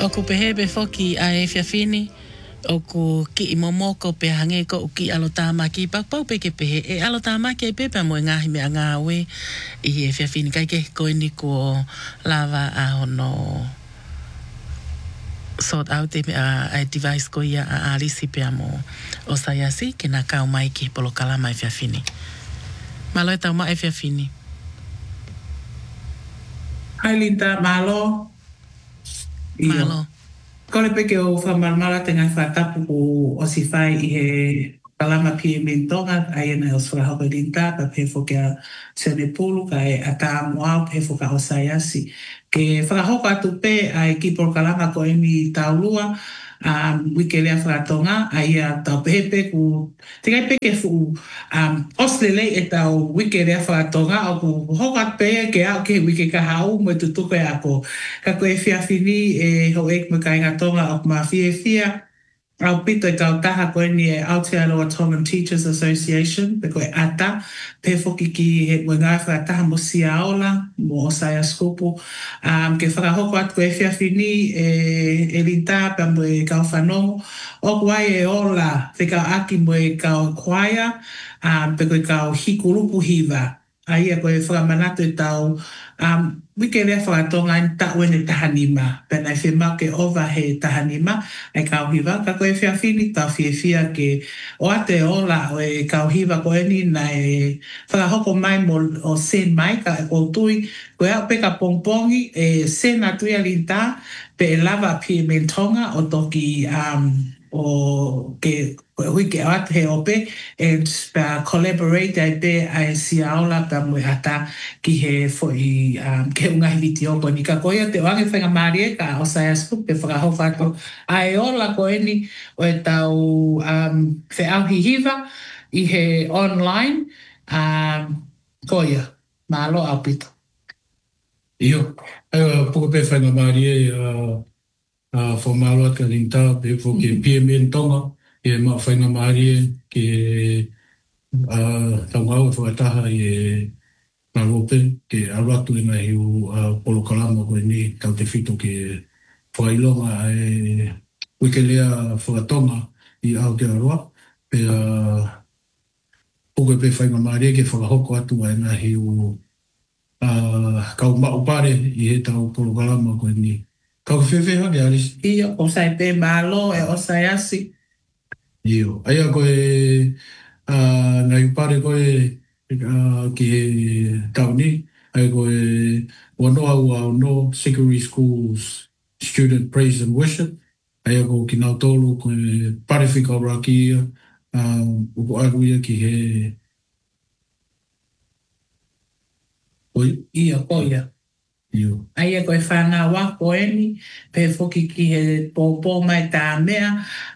O ku pehebe foki a e whiawhini, o ku ki i momoko pe hange ko ki alo tāmaki pau pe ke pehe. E alo tāmaki e pepe mo e ngahi me a ngā we i e whiawhini kai ke koe ni ko lava a hono sort out e a device ko ia a alisi pe mo o sayasi ke na kau mai ki polo kalama e whiawhini. Malo e tau ma e whiawhini. Hai Linda, malo. Malo. Kole peke o whamarmara te ngai whatapu o si whai i he kalama pie mentonga ai ena o surahoka Linda pa pe foke a sene pulu ka e ata moa pe foka o sayasi. Ke whakahoka atu pe ai ki por kalama ko emi taulua wike lea whakatonga ai a tau pehepe ku te kai peke fu oslele e tau wike lea whakatonga o ku hoka pe ke au ke wike ka hau mo tutuko e ako ka koe whiawhini e ho ek me kai ngā tonga o ma whiawhia au pito e kau taha koe ni e Aotearoa Tongan Teachers Association pe koe ata pe foki ki he mwe ngā whakataha mo Siaola mo Osaya Skupu ke whakahoko atu koe whiawhini e linta pa mwe kau whanongo o kuai e ola te kau aki mwe kau kwaia pe koe kau hikurupu hiva ai a koe whakamanatu e tau wike lea whakatonga in ta uene tahanima. Pena i whima ke ova he tahanima ai kauhiva. Ka koe whiawhini tau whiawhia ke o ate ola o e kauhiva koe ni na e whakahoko mai mo o sen mai ka e koutui. Koe au peka pongpongi e sen atuia linta pe e lava pie mentonga o toki o ke hui ke ate he ope and collaborate ai pe ai siaola pa mui ata ki he foi ke unga hiviti opo ni ka koia te wange whainga marie ka o saya skup pe whakahofa atu ai ola koe ni o e tau whe au hihiva i he online koia malo au pito. Iyo, puko pe whainga marie whamalo aka rinta pe ke PMN tonga e ma whainga marie ke tangau e whakataha i e ngā rope ke aratu i ngā hiu polo kalama koe ni tau te whito ke whailonga e wikelea whakatonga i Aotearoa pe puko pe whainga marie ke whakahoko atu ai ngā hiu kau maupare i he tau polo kalama koe ni. Kau whewheha ke aris? Iyo, o sai pe malo e o sai asi. Iyo, aia koe ngai pare koe ki he tau ni, aia koe wanoa ua no secondary schools student praise and worship, aia koe ki nau tolu koe pare whika raki ia, uko aruia ki he oi? Iyo, koia. Aia koe whana wako eni, pe foki ki he pōpō mai tā mea,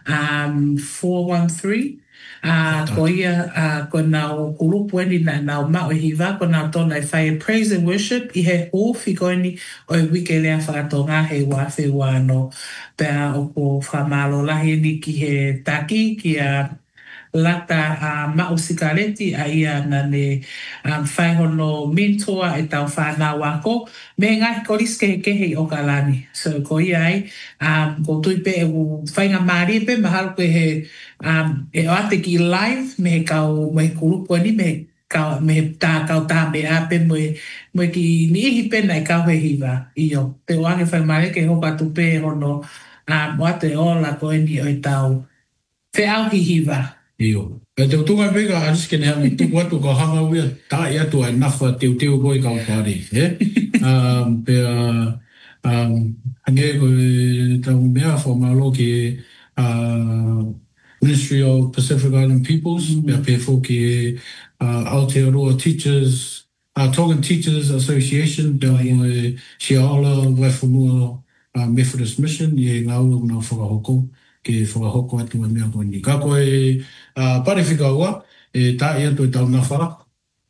413, ko ia ko nau kurupu eni na nau mao e hiva, ko nau tōna e whai praise and worship, i he hōwhi ko eni o e wike lea whakatonga he wafe wano, pēa o ko whamalo lahi eni ki he taki, ki a lata mao sikareti a ia na ne whai hono mentor e tau whanā wako me ngai koris ke he o kalani. So ko ia ai, ko tui pe e whainga maari pe mahal koe he e o ate ki live me he kau me he kurupu ani me tā kau tā me ape mo ki ni ihi pena e kau he hiva. Iyo, te oange whai maari ke hoka tu pe hono o ate ola koe ni o e tau whe au hi hiva. Iyo. E te utunga peka ariske ne hami tuku atu ka hanga uia tā i atu ai nawha teu koe kau pari. Pea hange koe tau mea whamalo ki Ministry of Pacific Island Peoples, pea pefo ki Aotearoa Teachers, Tongan Teachers Association, pea moe Siaola, Waifumua Methodist Mission, i e ngau ngā whakahoko. Ke whakahoko atu a mea koe ni. Ka koe pare whika ua, e tā i atu e tau ngawha,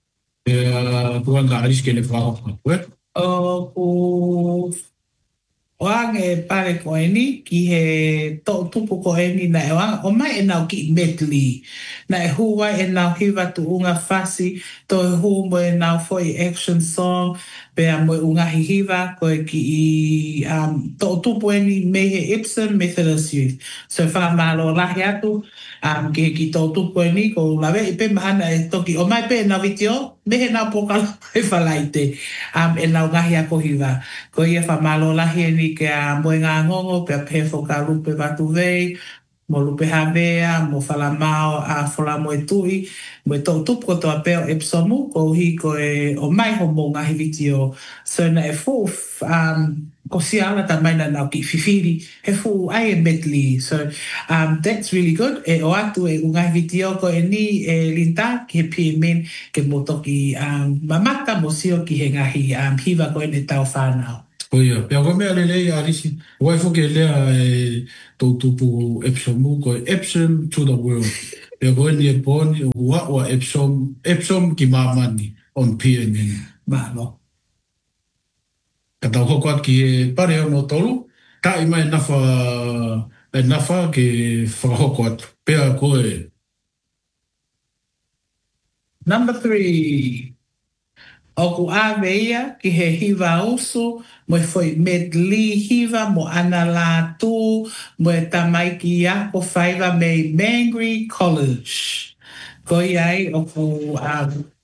e puanga ariske le whakahoko. Ku Oange pare ko eni ki he to tupu ko eni na e wanga o mai e nau ki medley na e huwa e nau hiwa tu unga fasi to e hu mo e nau foi action song pe a mo unga hiwa ko e ki i to tupu eni me he Epsom Methodist Youth so wha malo lahi atu ke ki to tupu eni ko lawe i pe mahana e toki o mai pe e nau vitio me he nau pokala e whalaite e nau ngahi ako hiwa ko ia wha malo lahi eni ke a moe ngā ngongo pe a pefo ka lupe watu vei, mo lupe havea, mo whalamao a whala moe tui, mo e tau tupu ko toa peo epsomu, ko hi ko e o mai ho mo ngā hiviti o. So na e fu, ko si ala ta mai na nau ki fifiri, he fu ai e medley. So that's really good. E o atu e unga hiviti o ko e ni e linta ki he pie men ke mo toki mamata mo sio ki he ngahi hiva ko e ne tau whanau. Oia, pia ko mea lelei a risi. Wai fuke lea e tau tupu Epsom mu, ko Epsom to the world. Pia ko ni e poni o wa Epsom ki mamani on PNN. Malo. Ka tau hokoat ki e pare o no tolu, ka ima e nafa ke whakahokoat. Pia ko e. Number 3. Oku a veia ki he hiva usu, mo foi medley hiva mo ana la tu, mo e tamai ki ako whaiva me Mangry College. Ko iai oku